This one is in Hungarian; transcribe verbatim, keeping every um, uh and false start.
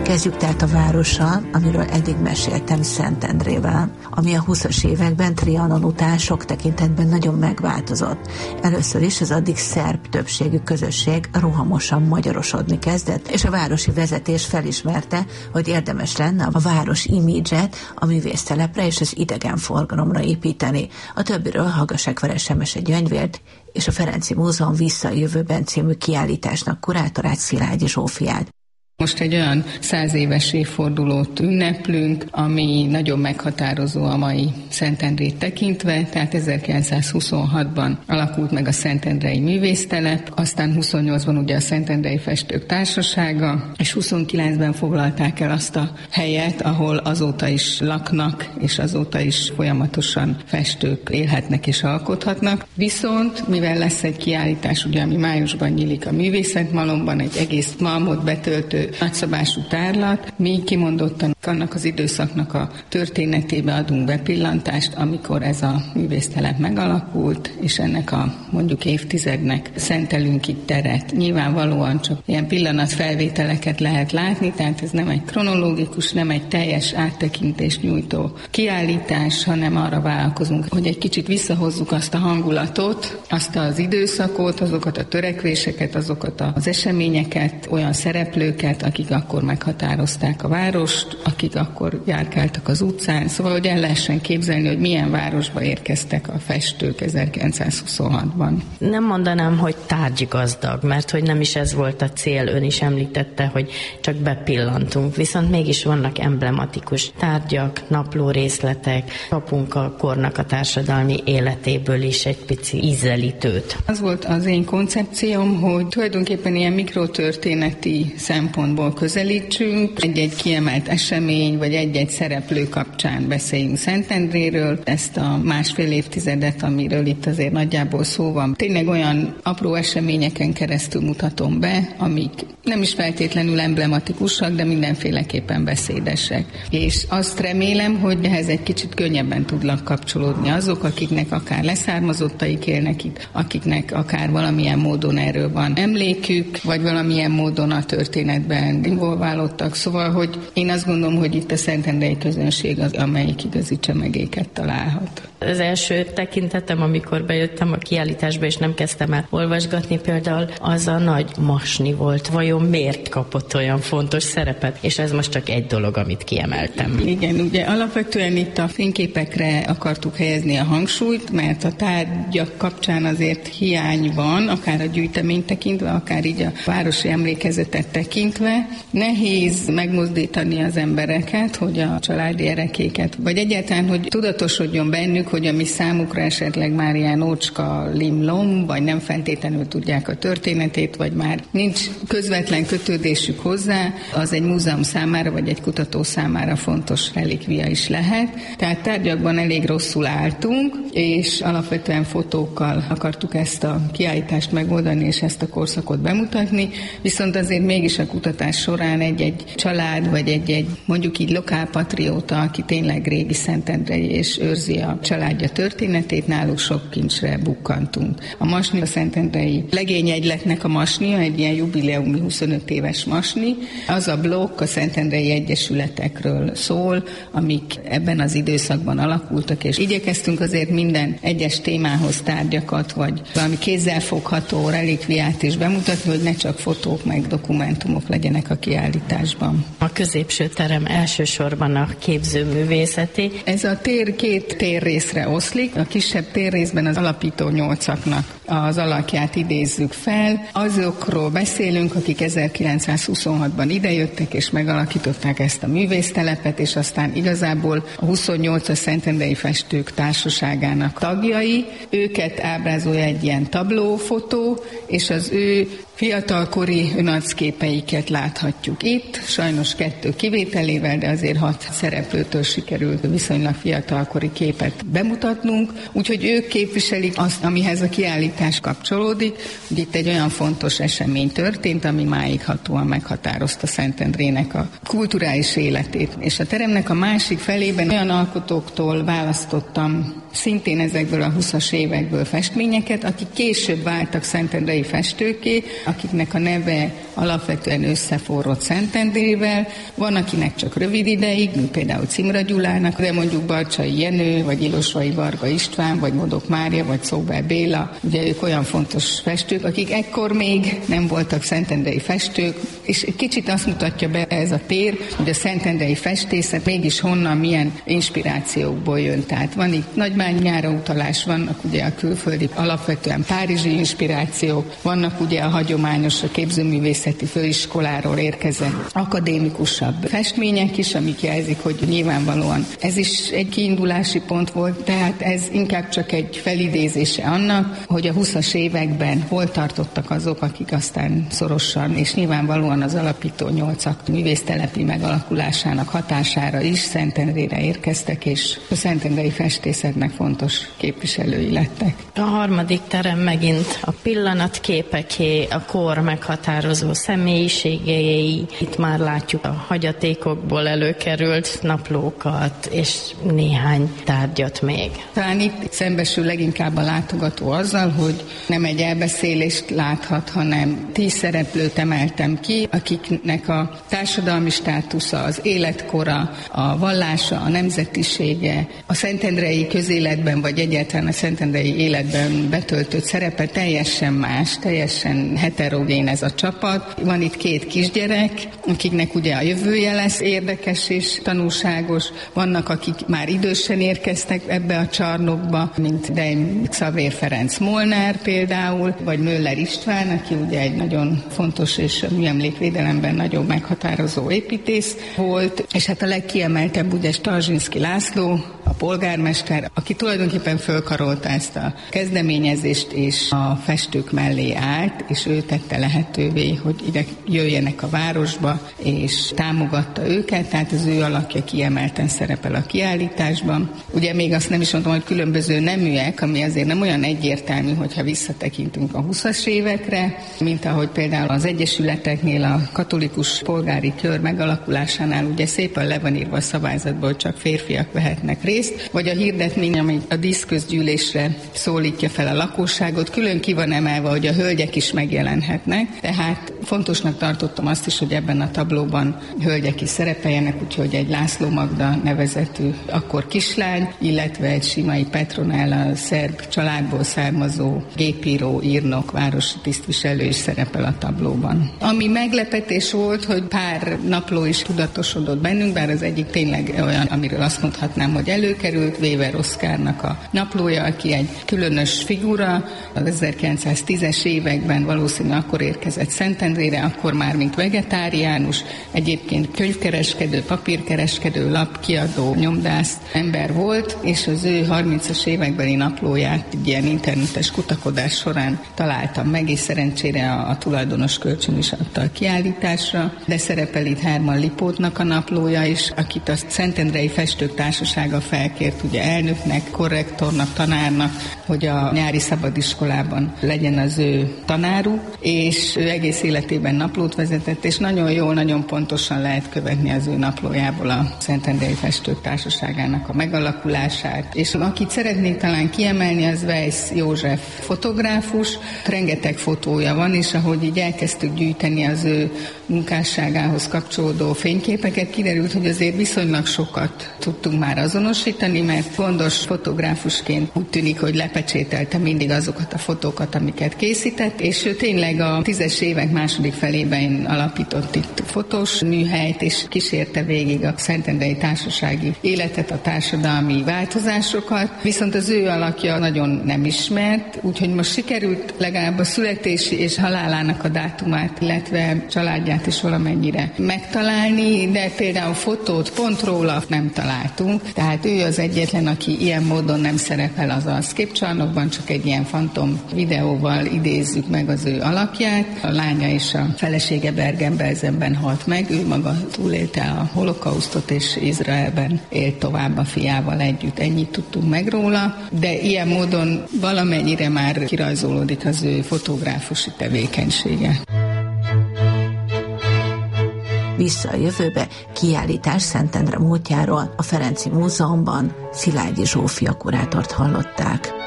Kezdjük tehát a várossal, amiről eddig meséltem, Szentendrével, ami a huszas években Trianon után sok tekintetben nagyon megváltozott. Először is az addig szerb többségű közösség rohamosan magyarosodni kezdett, és a városi vezetés felismerte, hogy érdemes lenne a város imidzset a művésztelepre és az idegenforgalomra építeni. A többiről hallgassák Veresemese Gyöngyvért és a Ferenci Múzeum Vissza a jövőben című kiállításnak kurátorát, Szilágyi Zsófiát. Most egy olyan száz éves évfordulót ünneplünk, ami nagyon meghatározó a mai Szentendrét tekintve, tehát ezerkilencszázhuszonhatban alakult meg a Szentendrei Művésztelep, aztán huszonnyolcban ugye a Szentendrei Festők Társasága, és huszonkilencben foglalták el azt a helyet, ahol azóta is laknak, és azóta is folyamatosan festők élhetnek és alkothatnak. Viszont, mivel lesz egy kiállítás, ugye, ami májusban nyílik a Művészetmalomban, egy egész malmot betöltő nagyszabású tárlat, mi kimondottan annak az időszaknak a történetébe adunk bepillantást, amikor ez a művésztelep megalakult, és ennek a mondjuk évtizednek szentelünk itt teret. Nyilvánvalóan csak ilyen pillanatfelvételeket lehet látni, tehát ez nem egy kronológikus, nem egy teljes áttekintést nyújtó kiállítás, hanem arra vállalkozunk, hogy egy kicsit visszahozzuk azt a hangulatot, azt az időszakot, azokat a törekvéseket, azokat az eseményeket, olyan szereplőket, akik akkor meghatározták a várost, akik akkor járkáltak az utcán, szóval, hogy el lehessen képzelni, hogy milyen városba érkeztek a festők ezerkilencszázhuszonhatban. Nem mondanám, hogy tárgygazdag, mert hogy nem is ez volt a cél, ön is említette, hogy csak bepillantunk, viszont mégis vannak emblematikus tárgyak, napló részletek, kapunk a kornak a társadalmi életéből is egy pici ízelítőt. Az volt az én koncepcióm, hogy tulajdonképpen ilyen mikrotörténeti szempontból közelítsünk, egy-egy kiemelt esemény, vagy egy-egy szereplő kapcsán beszéljünk Szentendréről. Ezt a másfél évtizedet, amiről itt azért nagyjából szó van, tényleg olyan apró eseményeken keresztül mutatom be, amik nem is feltétlenül emblematikusak, de mindenféleképpen beszédesek. És azt remélem, hogy ehhez egy kicsit könnyebben tudnak kapcsolódni azok, akiknek akár leszármazottaik élnek itt, akiknek akár valamilyen módon erről van emlékük, vagy valamilyen módon a történetben involválódtak. Szóval, hogy én azt gondolom, hogy itt a szentendrei közönség az, amelyik igazi csemegéket találhat. Az első tekintetem, amikor bejöttem a kiállításba, és nem kezdtem el olvasgatni, például az a nagy masni volt. Vajon miért kapott olyan fontos szerepet? És ez most csak egy dolog, amit kiemeltem. Igen, ugye alapvetően itt a fényképekre akartuk helyezni a hangsúlyt, mert a tárgyak kapcsán azért hiány van, akár a gyűjteményt tekintve, akár így a városi emlékezetet tekintve. Nehéz megmozdítani az embereket, hogy a családi erekéket, vagy egyáltalán, hogy tudatosodjon bennük, hogy ami számukra esetleg már ilyen ócska limlom, vagy nem feltétlenül tudják a történetét, vagy már nincs közvetlen kötődésük hozzá, az egy múzeum számára, vagy egy kutató számára fontos relikvia is lehet. Tehát tárgyakban elég rosszul álltunk, és alapvetően fotókkal akartuk ezt a kiállítást megoldani, és ezt a korszakot bemutatni, viszont azért mégis a kutatás során egy-egy család, vagy egy-egy mondjuk így lokálpatrióta, aki tényleg régi szentendrei és őrzi a családja történetét, náluk sok kincsre bukkantunk. A masni, a szentendrei legényegyletnek a masnia, egy ilyen jubileumi huszonöt éves masni, az a blokk a szentendrei egyesületekről szól, amik ebben az időszakban alakultak, és igyekeztünk azért minden egyes témához tárgyakat, vagy valami kézzelfogható relikviát is bemutatni, hogy ne csak fotók meg dokumentumok legyenek a kiállításban. A középső terem elsősorban a képzőművészeti. Ez a tér két térrészre oszlik. A kisebb térrészben az alapító nyolcaknak az alakját idézzük fel. Azokról beszélünk, akik ezerkilencszázhuszonhatban idejöttek és megalakították ezt a művésztelepet, és aztán igazából a huszonnyolcas Szentendrei Festők Társaságának tagjai. Őket ábrázolja egy ilyen tablófotó, és az ő fiatalkori önarcképeiket láthatjuk itt, sajnos kettő kivételével, de azért hat szereplőtől sikerült viszonylag fiatalkori képet bemutatnunk, úgyhogy ők képviselik azt, amihez a kiállítás kapcsolódik, hogy itt egy olyan fontos esemény történt, ami máig hatóan meghatározta Szentendrének a kulturális életét. És a teremnek a másik felében olyan alkotóktól választottam szintén ezekből a húszas évekből festményeket, akik később váltak szentendrei festőké, akiknek a neve alapvetően összeforrott Szentendrével. Van, akinek csak rövid ideig, mint például Cimra Gyulának, de mondjuk Barcsai Jenő, vagy Ilosvai Varga István, vagy Modok Mária, vagy Szóbel Béla. Ugye ők olyan fontos festők, akik ekkor még nem voltak szentendrei festők, és egy kicsit azt mutatja be ez a tér, hogy a szentendrei festészet mégis honnan, milyen inspirációkból jön. Tehát van itt Nagybányára utalás, vannak ugye a külföldi, alapvetően párizsi inspirációk, vannak ugye a hagyományos, a képzőművészeti főiskoláról érkező akadémikusabb festmények is, amik jelzik, hogy nyilvánvalóan ez is egy kiindulási pont volt, tehát ez inkább csak egy felidézése annak, hogy a húszas években hol tartottak azok, akik aztán szorosan, és nyilvánvalóan az alapító nyolcak művésztelepi megalakulásának hatására is Szentendrére érkeztek, és a szentendrei festészetnek fontos képviselői lettek. A harmadik terem megint a pillanatképeké, a kor meghatározó személyiségei. Itt már látjuk a hagyatékokból előkerült naplókat, és néhány tárgyat még. Talán itt szembesül leginkább a látogató azzal, hogy nem egy elbeszélést láthat, hanem tíz szereplőt emeltem ki, akiknek a társadalmi státusza, az életkora, a vallása, a nemzetisége, a szentendrei közéletben, vagy egyáltalán a szentendrei életben betöltött szerepe teljesen más, teljesen heterogén ez a csapat. Van itt két kisgyerek, akiknek ugye a jövője lesz érdekes és tanulságos. Vannak, akik már idősen érkeztek ebbe a csarnokba, mint Deim Xavér Ferenc Molnár például, vagy Möller István, aki ugye egy nagyon fontos és a műemlékvédelemben nagyon meghatározó építész volt, és hát a legkiemeltebb ugye Starzsinszky László, a polgármester, aki tulajdonképpen fölkarolta ezt a kezdeményezést, és a festők mellé állt, és ő tette lehetővé, hogy ide jöjjenek a városba, és támogatta őket, tehát az ő alakja kiemelten szerepel a kiállításban. Ugye még azt nem is mondtam, hogy különböző neműek, ami azért nem olyan egyértelmű, hogyha visszatekintünk a húszas évekre, mint ahogy például az egyesületeknél a katolikus polgári kör megalakulásánál ugye szépen le van írva a szabályzatból, hogy csak férfiak vehetnek részt, vagy a hirdetmény, ami a díszközgyűlésre szólítja fel a lakosságot, külön ki van emelve, hogy a hölgyek is megjelenhetnek, tehát fontosnak tartottam azt is, hogy ebben a tablóban hölgyek is szerepeljenek, úgyhogy egy László Magda nevezetű akkor kislány, illetve egy Simai Petronella szerb családból származó gépíró, írnok, városi tisztviselő is szerepel a tablóban. Ami meglepetés volt, hogy pár napló is tudatosodott bennünk, bár az egyik tényleg olyan, amiről azt mondhatnám, hogy előkerült, Weber Oszkárnak a naplója, aki egy különös figura, az ezerkilencszáztízes években valószínűleg akkor érkezett Szentendrére, akkor már mint vegetáriánus, egyébként könyvkereskedő, papírkereskedő, lapkiadó, nyomdász ember volt, és az ő harmincas évekbeli naplóját egy ilyen internetes kutakodás során találtam meg, és szerencsére a, a tulajdonos kölcsön is adta a kiállításra, de szerepel itt Herman Lipótnak a naplója is, akit a Szentendrei Festők Társasága felkért ugye elnöknek, korrektornak, tanárnak, hogy a nyári szabadiskolában legyen az ő tanáruk, és ő egész életében naplót vezetett, és nagyon jól, nagyon pontosan lehet követni az ő naplójából a Szentendrei Festők Társaságának a megalakulását. És akit szeretnék talán kiemelni, az Weiss József fotográfus, rengeteg fotója van, és ahogy így elkezdtük gyűjteni az ő munkásságához kapcsolódó fényképeket, kiderült, hogy azért viszonylag sokat tudtunk már azonosítani, mert gondos fotográfusként úgy tűnik, hogy lepecsételte mindig azokat a fotókat, amiket készített, és ő tényleg a tízes évek második felében alapított itt fotós műhelyt, és kísérte végig a szentendrei társasági életet, a társadalmi változásokat, viszont az ő alakja nagyon nem ismert, úgyhogy most sikerült legalább a születési és halálának a dátumát, illetve családját is valamennyire megtalálni, de például fotót pont róla nem találtunk, tehát ő az egyetlen, aki ilyen módon nem szerepel az a szképcsarnokban, csak egy ilyen fantom videóval idézzük meg az ő alakját. A lánya és a felesége Bergen-Belsenben halt meg, ő maga túlélte a holokausztot, és Izraelben élt tovább a fiával együtt. Ennyit tudtunk meg róla, de ilyen módon valamennyire már kirajzolódik az ő fotográfusi tevékenysége. Vissza a jövőbe kiállítás Szentendre múltjáról a Ferenci Múzeumban Szilágyi Zsófia kurátort hallották.